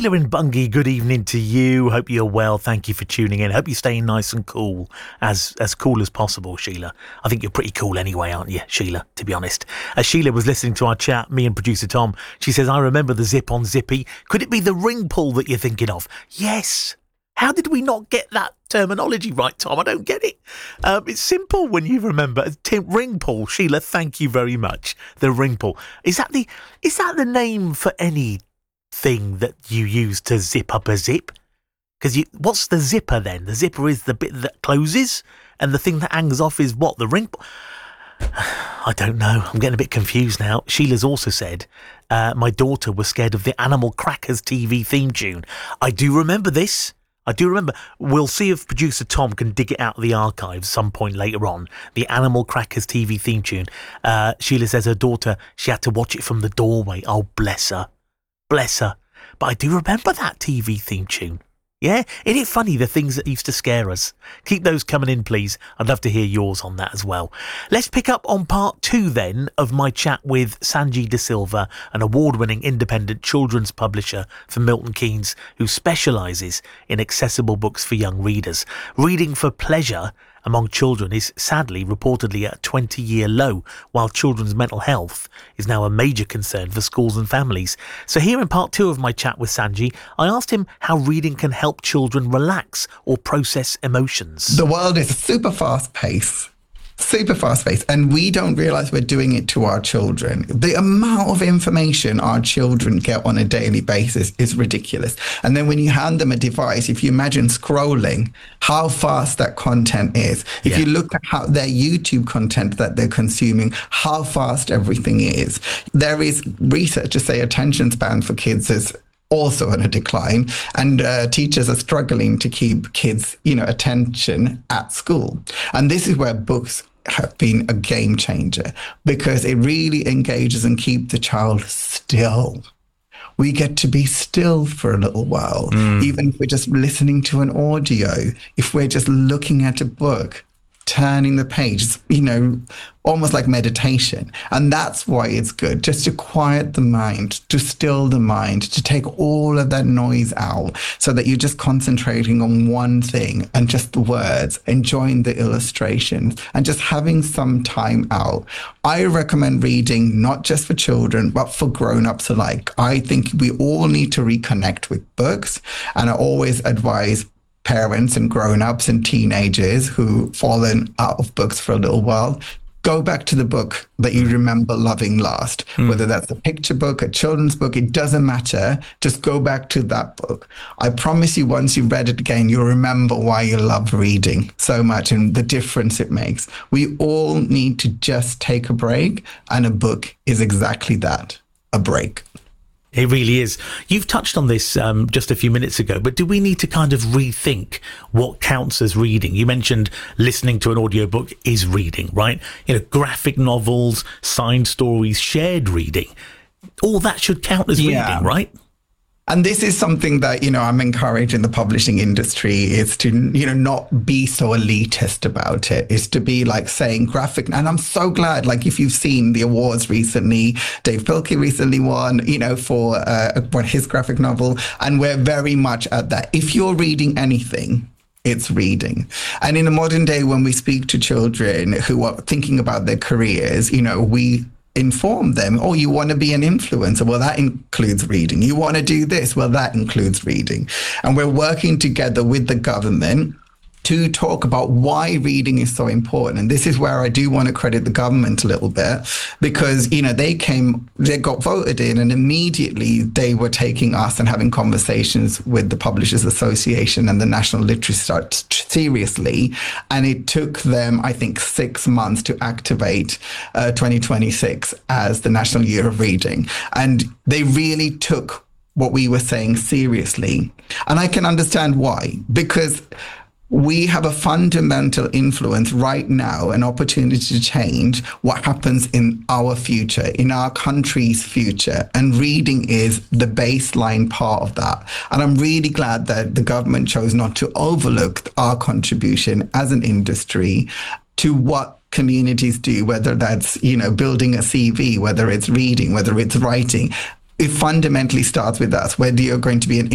Sheila in Bungay, good evening to you. Hope you're well. Thank you for tuning in. Hope you're staying nice and cool, as cool as possible, Sheila. I think you're pretty cool anyway, aren't you, Sheila, to be honest? As Sheila was listening to our chat, me and producer Tom, she says, I remember the zip on Zippy. Could it be the ring pull that you're thinking of? Yes. How did we not get that terminology right, Tom? I don't get it. It's simple when you remember. Ring pull. Sheila, thank you very much. The ring pull. Is that the name for any thing that you use to zip up a zip? Because what's the zipper then? The zipper is the bit that closes, and the thing that hangs off is what? The ring? I don't know. I'm getting a bit confused now. Sheila's also said, my daughter was scared of the Animal Crackers TV theme tune. I do remember this. We'll see if producer Tom can dig it out of the archives some point later on. The Animal Crackers TV theme tune. Sheila says her daughter, she had to watch it from the doorway. Oh, bless her. Bless her. But I do remember that TV theme tune. Yeah? Isn't it funny, the things that used to scare us? Keep those coming in, please. I'd love to hear yours on that as well. Let's pick up on part 2 then of my chat with Sanji De Silva, an award-winning independent children's publisher for Milton Keynes, who specialises in accessible books for young readers. Reading for pleasure among children is sadly reportedly at a 20-year low, while children's mental health is now a major concern for schools and families. So here in part 2 of my chat with Sanji, I asked him how reading can help children relax or process emotions. The world is super fast paced, and we don't realize we're doing it to our children. The amount of information our children get on a daily basis is ridiculous. And then when you hand them a device, if you imagine scrolling, how fast that content is. If you look at how their YouTube content that they're consuming, how fast everything is. There is research to say attention span for kids is also on a decline, and teachers are struggling to keep kids' attention at school. And this is where books have been a game changer, because it really engages and keeps the child still. We get to be still for a little while, even if we're just listening to an audio, if we're just looking at a book, turning the page, almost like meditation. And that's why it's good, just to quiet the mind, to still the mind, to take all of that noise out so that you're just concentrating on one thing and just the words, enjoying the illustrations and just having some time out. I recommend reading not just for children, but for grown-ups alike. I think we all need to reconnect with books, and I always advise parents and grown-ups and teenagers who've fallen out of books for a little while, go back to the book that you remember loving last. Whether that's a picture book, a children's book, it doesn't matter. Just go back to that book. I promise you, once you've read it again, you'll remember why you love reading so much and the difference it makes. We all need to just take a break, and a book is exactly that, a break. It really is. You've touched on this just a few minutes ago, but do we need to kind of rethink what counts as reading? You mentioned listening to an audiobook is reading, right? Graphic novels, signed stories, shared reading. All that should count as reading, right? And this is something that, I'm encouraging the publishing industry is to, not be so elitist about it, is to be like saying graphic. And I'm so glad, like if you've seen the awards recently, Dave Pilkey recently won, for his graphic novel. And we're very much at that. If you're reading anything, it's reading. And in the modern day, when we speak to children who are thinking about their careers, we inform them, you want to be an influencer? Well, that includes reading. You want to do this? Well, that includes reading. And we're working together with the government to talk about why reading is so important. And this is where I do want to credit the government a little bit, because, they got voted in, and immediately they were taking us and having conversations with the Publishers Association and the National Literacy Start seriously. And it took them, I think, 6 months to activate 2026 as the National Year of Reading. And they really took what we were saying seriously. And I can understand why, because we have a fundamental influence right now, an opportunity to change what happens in our future, in our country's future. And reading is the baseline part of that. And I'm really glad that the government chose not to overlook our contribution as an industry to what communities do, whether that's, building a CV, whether it's reading, whether it's writing. It fundamentally starts with us, whether you're going to be an